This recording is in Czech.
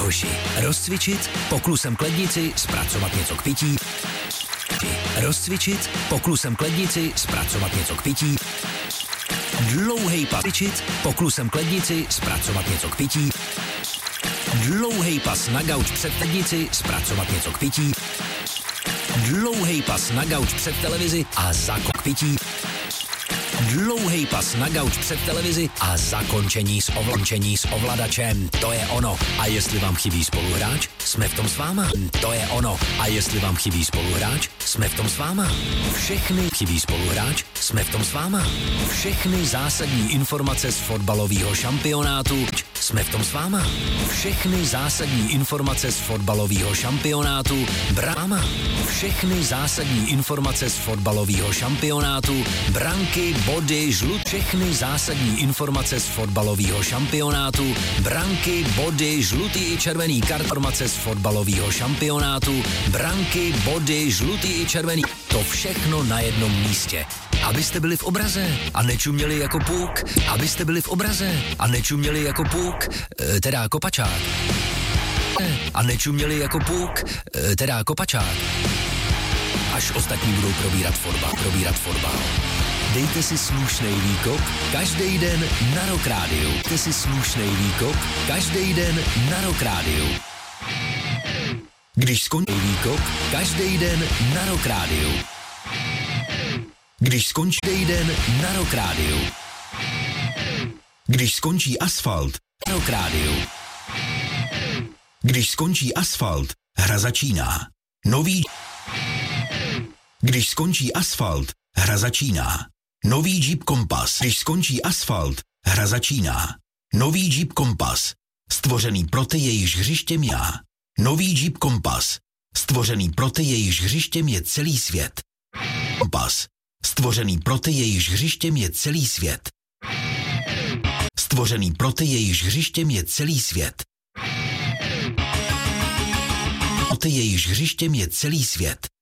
koši. Rozcvičit, poklusem k lednici, zpracovat něco k pití. Rozcvičit, poklusem k lednici, zpracovat něco k pití. Dlouhej pas. Cvičit, poklusem k lednici, zpracovat něco k pití. Dlouhej pas na gauč před lednici, zpracovat něco k pití. Dlouhej pas na gauč před televizi a pití. Dlouhej pas na gauč před televizi a zakončení s ovladačem. To je ono. A jestli vám chybí spoluhráč, jsme v tom s váma. To je ono. A jestli vám chybí spoluhráč, jsme v tom s váma. Všechny chybí spoluhráč, jsme v tom s váma. Všechny zásadní informace z fotbalového šampionátu, jsme v tom s váma. Všechny zásadní informace z fotbalového šampionátu, bráma. Všechny zásadní informace z fotbalového šampionátu, branky, body, žlut. Všechny zásadní informace z fotbalového šampionátu, branky, body, žlutý i červený kart. Informace z fotbalového šampionátu, branky, body, žlutý i červený. To všechno na jednom místě. Abyste byli v obraze a nečuměli jako puk. Abyste byli v obraze a nečuměli jako puk, teda kopačák. A nečuměli jako puk, teda kopačák. Až ostatní budou probírat fotbal. Dejte si slušnej výkop každý den na Rock Rádiu. Dejte si slušnej výkop každý den na Rock Rádiu. Když skončí výkop každý den na Rock Rádiu. Když skončí den na Rock Rádiu. Když skončí asfalt na Rock Rádiu. Když skončí asfalt, hra začíná. Když skončí asfalt, hra začíná. Nový Jeep Compass. Když skončí asfalt, hra začíná. Nový Jeep Compass. Stvořený pro ty, jejichž hřištěm já. Nový Jeep Compass. Stvořený pro ty, jejichž hřištěm je celý svět. Compass. Stvořený pro ty, jejichž hřištěm je celý svět. Stvořený pro ty, jejichž hřištěm je celý svět. Pro ty, jejichž hřištěm je celý svět.